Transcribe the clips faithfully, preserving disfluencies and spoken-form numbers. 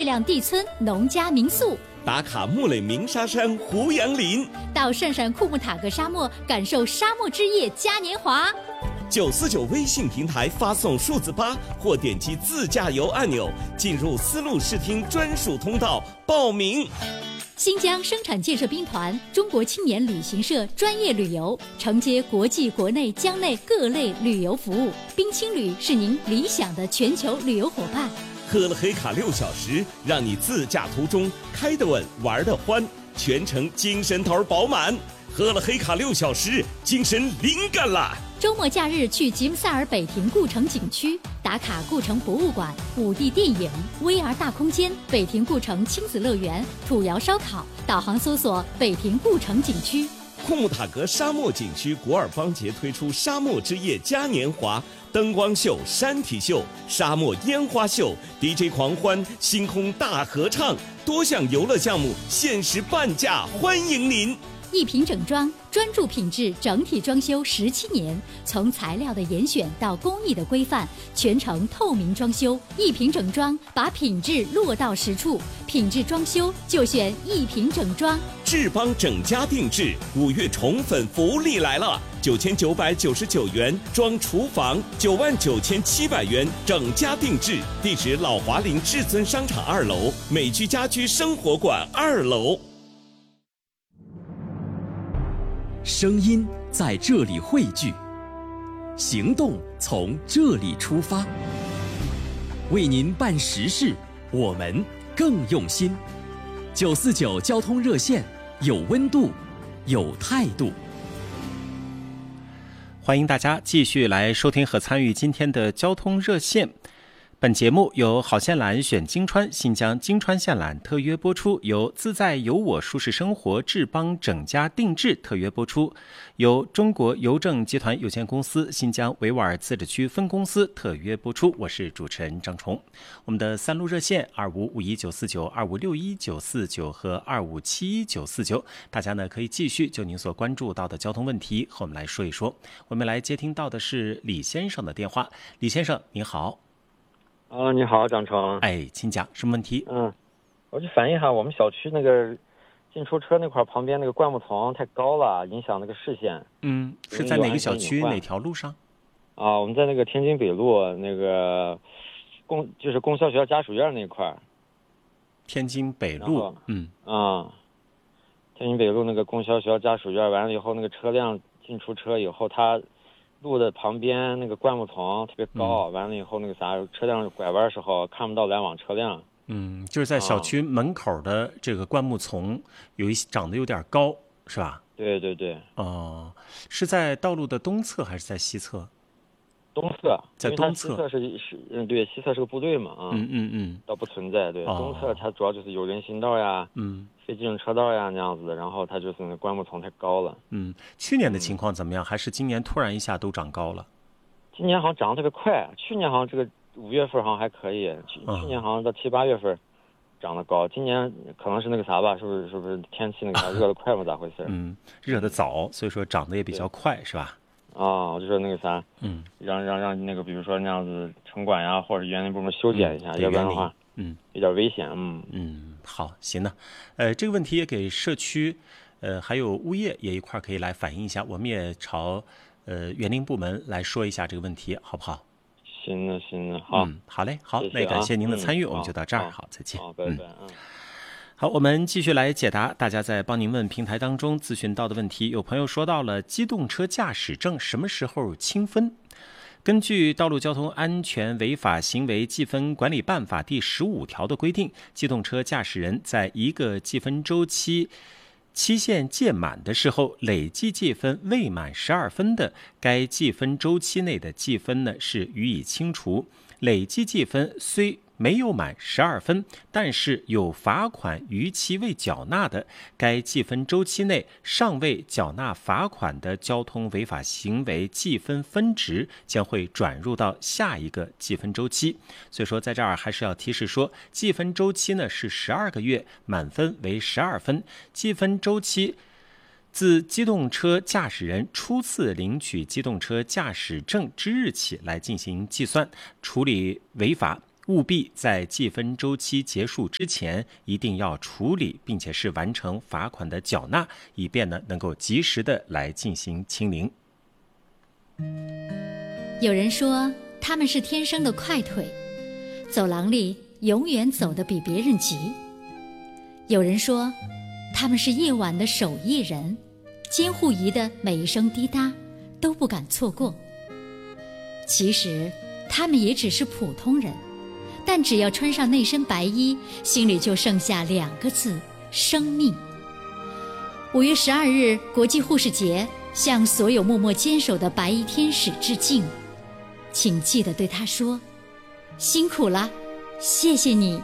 亮地村农家民宿， 打卡木垒鸣沙山胡杨林， 到圣山库木塔格沙漠感受沙漠之夜嘉年华。 九四九微信平台发送数字八或点击自驾游按钮，进入丝路视听专属通道报名。 新疆生产建设兵团中国青年旅行社专业旅游，承接国际国内疆内各类旅游服务，冰青旅是您理想的全球旅游伙伴。 喝了黑卡六小时，让你自驾途中开得稳，玩得欢，全程精神头饱满。喝了黑卡六小时，精神灵感了。 周末假日去吉姆萨尔北亭故城景区打卡故城博物馆、五 D 电影、V R 大空间、北亭故城亲子乐园、土窑烧烤，导航搜索北亭故城景区。 库木塔格沙漠景区古尔邦节推出沙漠之夜嘉年华，灯光秀、山体秀、沙漠烟花秀、D J 狂欢、星空大合唱，多项游乐项目限时半价，欢迎您！ 一品整装专注品质整体装修十七年，从材料的严选到工艺的规范，全程透明装修。一品整装把品质落到实处，品质装修就选一品整装。 志邦整家定制五月宠粉福利来了，九千九百九十九元装厨房，九万九千七百元整家定制。地址老华林至尊商场二楼，美居家居生活馆二楼。 声音在这里汇聚，行动从这里出发。为您办实事，我们更用心。九四九交通热线，有温度，有态度。 欢迎大家继续来收听和参与今天的交通热线。本节目由好线缆选金川新疆金川线缆特约播出，由自在有我舒适生活志邦整家定制特约播出，由中国邮政集团有限公司新疆维吾尔自治区分公司特约播出。我是主持人张崇。我们的三路热线二五五一九四九、二五六一九四九和二五七一九四九，大家呢可以继续就您所关注到的交通问题和我们来说一说。我们来接听到的是李先生的电话。李先生您好。 啊，你好，张成。 哎，请讲，什么问题？ 嗯，我就反映一下，我们小区那个进出车那块旁边那个灌木丛太高了，影响那个视线。 嗯，是在哪个小区哪条路上？ 啊，我们在那个天津北路那个供就是供销学校家属院那块。 天津北路，嗯啊，天津北路那个供销学校家属院，完了以后那个车辆进出车以后，它路的旁边那个灌木丛特别高，嗯、完了以后那个啥，车辆拐弯的时候看不到来往车辆。 嗯，就是在小区门口的这个灌木丛有一长得有点高，是吧？ 对对对。 哦，是在道路的东侧还是在西侧？ 东侧， 在东侧。 西侧是是嗯对，西侧是个部队嘛啊。 嗯嗯嗯。 倒不存在，对，哦、东侧它主要就是有人行道呀， 嗯， 非机动车道呀那样子的，然后它就是那个灌木丛太高了。 嗯，去年的情况怎么样？嗯、还是今年突然一下都长高了？ 今年好像长得特别快，去年好像这个五月份好像还可以，去、嗯、去年好像到七八月份长得高，今年可能是那个啥吧，是不是是不是天气那个啥热得快吗？咋回事？ 嗯，热得早，所以说长得也比较快，是吧？ 啊，我就说那个啥， 嗯， 让让让那个，比如说那样子城管呀，或者园林部门修剪一下， 嗯、 要不然的话， 嗯， 有点危险，嗯嗯，好，行呢，呃，这个问题也给社区，呃，还有物业也一块可以来反映一下，我们也朝呃园林部门来说一下这个问题，好不好？ 行的，行的，好， 嗯，好嘞，好， 谢谢那感谢您的参与， 嗯、 我们就到这儿， 好， 好，再见， 好，拜拜，嗯。嗯好，我们继续来解答大家在帮您问平台当中咨询到的问题。有朋友说到了机动车驾驶证什么时候清分？根据《道路交通安全违法行为记分管理办法》第十五条的规定，机动车驾驶人在一个记分周期期限届满的时候，累计记分未满十二分的，该记分周期内的记分呢是予以清除；累计记分虽没有满十二分，但是有罚款逾期未缴纳的，该记分周期内尚未缴纳罚款的交通违法行为记分分值将会转入到下一个记分周期。所以说在这儿还是要提示说，记分周期呢是十二个月，满分为十二分，记分周期自机动车驾驶人初次领取机动车驾驶证之日起来进行计算，处理违法务必在计分周期结束之前一定要处理，并且是完成罚款的缴纳，以便呢能够及时的来进行清零。 有人说他们是天生的快腿，走廊里永远走得比别人急。有人说他们是夜晚的守夜人，监护仪的每一声滴答都不敢错过。其实他们也只是普通人，但只要穿上那身白衣，心里就剩下两个字：生命。五月十二日国际护士节，向所有默默坚守的白衣天使致敬，请记得对他说：辛苦了，谢谢你。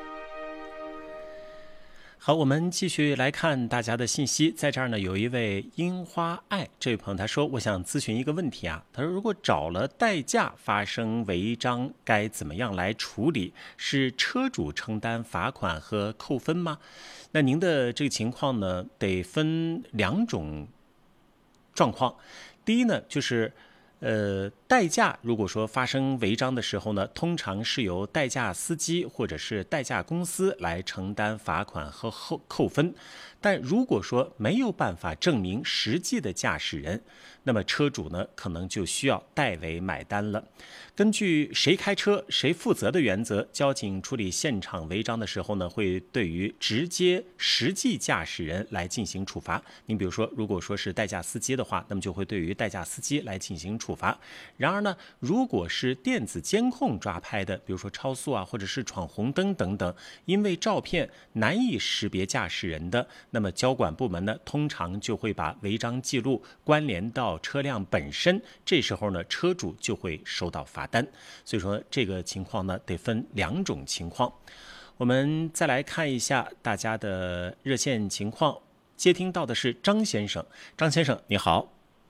好，我们继续来看大家的信息。在这儿呢，有一位樱花爱这位朋友，他说：我想咨询一个问题啊。他说，如果找了代驾发生违章，该怎么样来处理？是车主承担罚款和扣分吗？那您的这个情况呢，得分两种状况。第一呢，就是呃，代驾如果说发生违章的时候呢，通常是由代驾司机或者是代驾公司来承担罚款和扣扣分。但如果说没有办法证明实际的驾驶人，那么车主呢可能就需要代为买单了。根据谁开车谁负责的原则，交警处理现场违章的时候呢，会对于直接实际驾驶人来进行处罚。您比如说，如果说是代驾司机的话，那么就会对于代驾司机来进行处罚。然而呢，如果是电子监控抓拍的，比如说超速啊，或者是闯红灯等等，因为照片难以识别驾驶人的，那么交管部门呢，通常就会把违章记录关联到车辆本身，这时候呢，车主就会收到罚单。所以说这个情况呢，得分两种情况。我们再来看一下大家的热线情况。接听到的是张先生，张先生你好。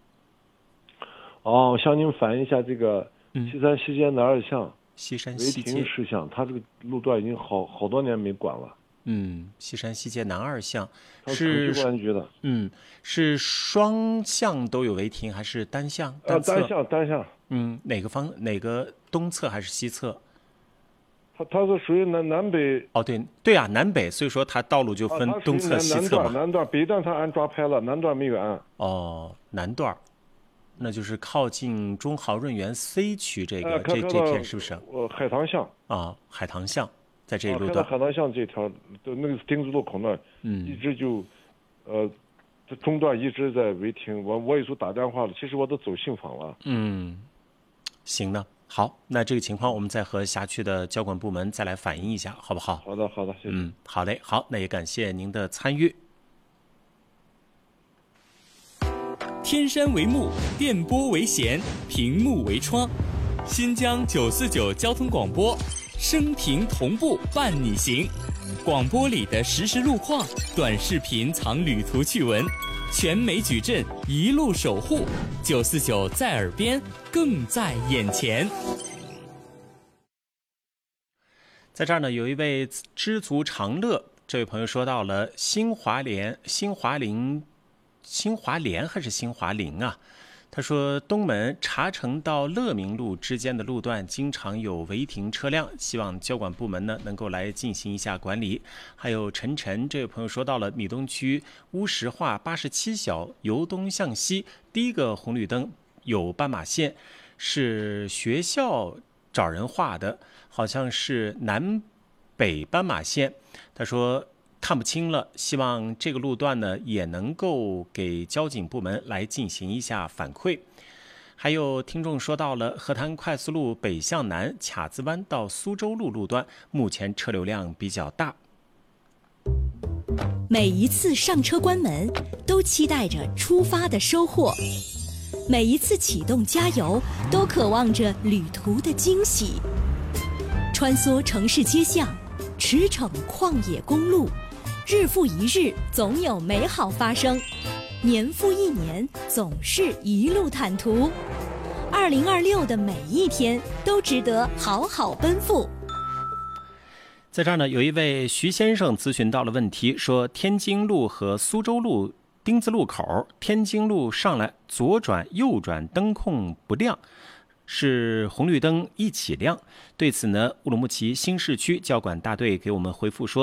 哦，我向您反映一下这个西山西街南二巷西山违西街停事项，它这个路段已经好好多年没管了。 嗯，西山西街南二巷是城区公安局的。 嗯，是双向都有违停还是单向？ 单侧、呃、单向单向。 嗯，哪个方哪个东侧还是西侧？ 它它是属于南南北。 哦，对对啊，南北，所以说它道路就分东侧、 啊、 西侧嘛。 南段南段北段它按抓拍了，南段没有按。 哦，南段，那就是靠近中豪润园 C 区这个、呃、这这片是不是？ 呃，海棠巷。啊， 海棠巷。在这一路段，海棠巷这条的那个丁字路口那儿，嗯，一直就，呃，中段一直在违停。我我有时候打电话了，其实我都走信访了。 嗯，行呢，好，那这个情况我们再和辖区的交管部门再来反映一下，好不好？ 好的，好的，谢谢。 嗯，好嘞，好，那也感谢您的参与。 天山为幕，电波为弦，屏幕为窗，新疆九四九交通广播。声频同步伴你行，广播里的实时路况，短视频藏旅途趣闻，全美矩阵一路守护，九四九在耳边，更在眼前。 在这儿呢，有一位知足常乐这位朋友说到了新华联、新华林、新华联还是新华林啊？他说，东门茶城到乐明路之间的路段经常有违停车辆，希望交管部门呢能够来进行一下管理。还有晨晨这位朋友说到了米东区乌石化八十七小由东向西第一个红绿灯有斑马线，是学校找人画的，好像是南北斑马线。他说看不清了，希望这个路段呢也能够给交警部门来进行一下反馈。还有听众说到了河滩快速路北向南卡子湾到苏州路路段，目前车流量比较大。 每一次上车关门，都期待着出发的收获；每一次启动加油，都渴望着旅途的惊喜。穿梭城市街巷，驰骋旷野公路。日复一日，总有美好发生；年复一年，总是一路坦途。二零二六的每一天都值得好好奔赴。 在这儿呢，有一位徐先生咨询到了问题，说天津路和苏州路丁字路口，天津路上来左转右转灯控不亮， 是红绿灯一起亮。对此呢，乌鲁木齐新市区交管大队给我们回复说，